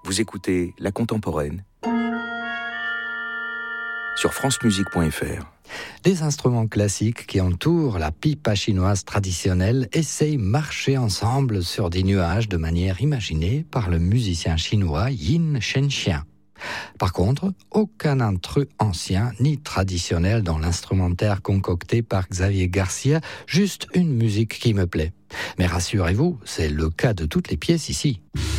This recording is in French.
Vous écoutez La Contemporaine sur francemusique.fr. Les instruments classiques qui entourent la pipa chinoise traditionnelle essayent marcher ensemble sur des nuages de manière imaginée par le musicien chinois Yin Shenxian. Par contre, aucun intrus ancien ni traditionnel dans l'instrumentaire concocté par Xavier Garcia, juste une musique qui me plaît. Mais rassurez-vous, c'est le cas de toutes les pièces ici.